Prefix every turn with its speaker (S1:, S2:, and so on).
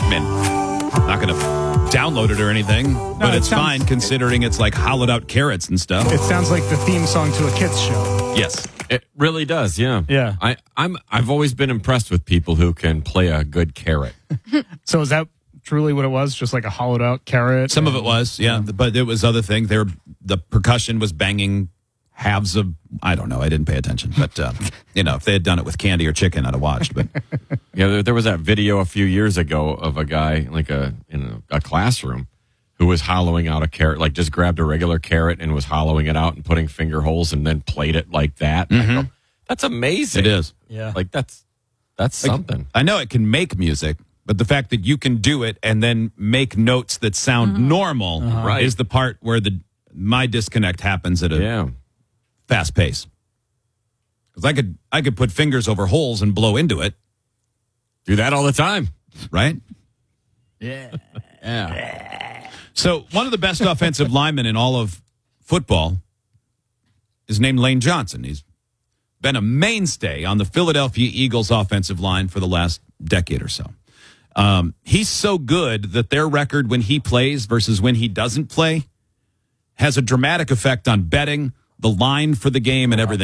S1: I mean, not going to download it or anything, but it's fine considering it's like hollowed out carrots and stuff.
S2: It sounds like the theme song to a kids show.
S1: Yes.
S3: It really does, yeah.
S2: Yeah.
S3: I've always been impressed with people who can play a good carrot.
S2: So is that truly what it was? Just like a hollowed out carrot?
S1: Some of it was, yeah, but it was other things. The percussion was banging halves of, I don't know, I didn't pay attention. But, if they had done it with candy or chicken, I'd have watched. But
S3: Yeah, there was that video a few years ago of a guy in a classroom who was hollowing out a carrot, like just grabbed a regular carrot and was hollowing it out and putting finger holes and then played it like that. I go, that's amazing.
S1: it is.
S2: Yeah.
S3: Like that's something.
S1: I know it can make music, but the fact that you can do it and then make notes that sound normal
S3: Right.
S1: is the part where my disconnect happens at a fast pace. Because I could put fingers over holes and blow into it.
S3: Do that all the time.
S1: Right?
S3: Yeah.
S1: So one of the best offensive linemen in all of football is named Lane Johnson. He's been a mainstay on the Philadelphia Eagles offensive line for the last decade or so. He's so good that their record when he plays versus when he doesn't play has a dramatic effect on betting, the line for the game, and everything.